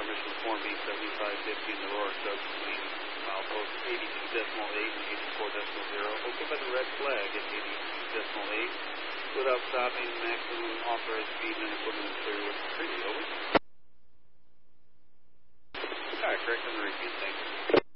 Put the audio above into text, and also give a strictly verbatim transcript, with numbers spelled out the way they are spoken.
permission form B seventy-five fifty in the Aurora sub between milepost eighty-two decimal eight and eighty-four decimal zero. Okay by the red flag at eighty-two decimal eight. Without stopping, maximum authorized speed and equipment is clear